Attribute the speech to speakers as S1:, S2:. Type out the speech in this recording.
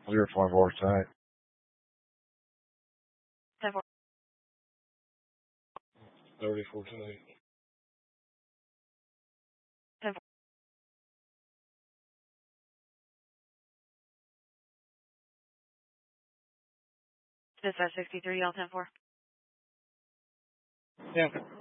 S1: 0.4 tonight.
S2: 10-4.
S1: 34 tonight.
S2: 10-4. Dispatch 63, all 10-4.
S1: Yeah.